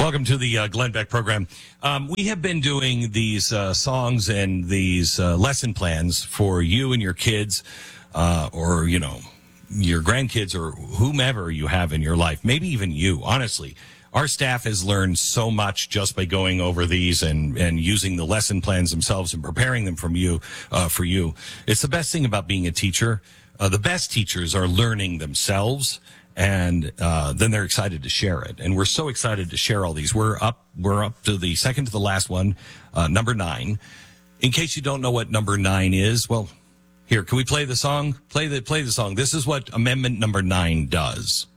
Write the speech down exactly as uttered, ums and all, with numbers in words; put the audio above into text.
Welcome to the uh, Glenn Beck program. Um, we have been doing these uh, songs and these uh, lesson plans for you and your kids, uh, or, you know, your grandkids or whomever you have in your life, maybe even you, honestly. Our staff has learned so much just by going over these and, and using the lesson plans themselves and preparing them from you, uh, for you. It's the best thing about being a teacher. Uh, the best teachers are learning themselves, and uh, then they're excited to share it. And we're so excited to share all these. We're up, we're up to the second to the last one, uh, number nine. In case you don't know what number nine is, well, here, can we play the song? Play the play the song. This is what amendment number nine does.